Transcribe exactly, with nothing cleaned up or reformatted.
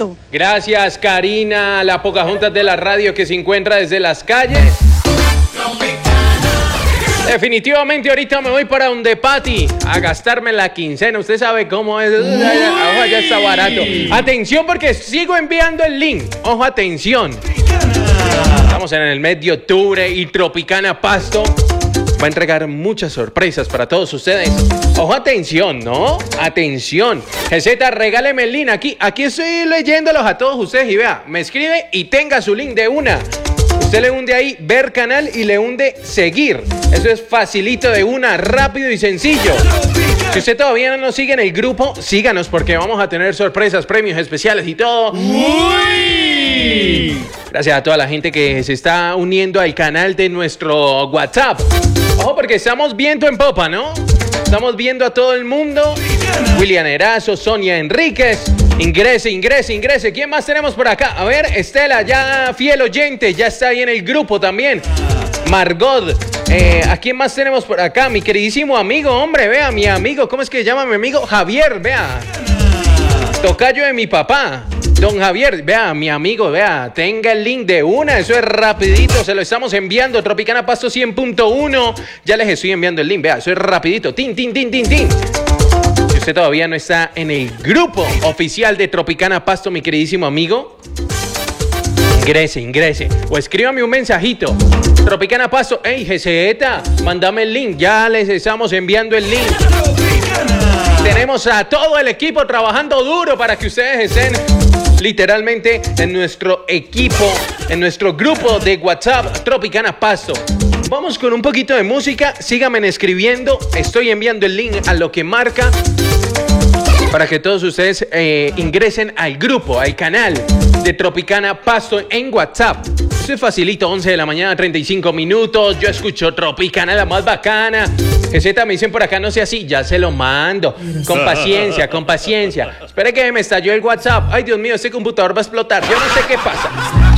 Pasto. Gracias, Karina, la Pocahontas de la radio que se encuentra desde las calles. Definitivamente ahorita me voy para donde Pati a gastarme la quincena. Usted sabe cómo es. Ojo, ya está barato. Atención porque sigo enviando el link. Ojo, atención. Estamos en el mes de octubre y Tropicana Pasto va a entregar muchas sorpresas para todos ustedes. Ojo, atención, ¿no? Atención. G Z, regáleme el link aquí. Aquí estoy leyéndolos a todos ustedes y vea, me escribe y tenga su link de una. Usted le hunde ahí ver canal y le hunde seguir. Eso es facilito de una, rápido y sencillo. Si usted todavía no nos sigue en el grupo, síganos porque vamos a tener sorpresas, premios especiales y todo. ¡Uy! Gracias a toda la gente que se está uniendo al canal de nuestro WhatsApp. Ojo porque estamos viendo en popa, ¿no? Estamos viendo a todo el mundo. William Erazo, Sonia Enríquez. Ingrese, ingrese, ingrese. ¿Quién más tenemos por acá? A ver, Estela, ya fiel oyente, ya está ahí en el grupo también. Margot, eh, ¿a quién más tenemos por acá? Mi queridísimo amigo, hombre, vea, mi amigo, ¿cómo es que se llama mi amigo? Javier, vea. Tocayo de mi papá. Don Javier, vea, mi amigo, vea, tenga el link de una, eso es rapidito, se lo estamos enviando, Tropicana Pasto cien punto uno, ya les estoy enviando el link, vea, eso es rapidito, tin, tin, tin, tin, tin. Si usted todavía no está en el grupo oficial de Tropicana Pasto, mi queridísimo amigo, ingrese, ingrese, o escríbame un mensajito, Tropicana Pasto, hey, G Z, mándame el link, ya les estamos enviando el link. Tenemos a todo el equipo trabajando duro para que ustedes estén literalmente en nuestro equipo, en nuestro grupo de WhatsApp Tropicana Pasto. Vamos con un poquito de música, síganme escribiendo, estoy enviando el link a lo que marca para que todos ustedes eh, ingresen al grupo, al canal de Tropicana Pasto en WhatsApp. Esto es facilito, once de la mañana, treinta y cinco minutos. Yo escucho Tropicana, la más bacana. G Z, me dicen por acá, no sea así, ya se lo mando. Con paciencia, con paciencia. Espere que me estalló el WhatsApp. Ay, Dios mío, este computador va a explotar. Yo no sé qué pasa.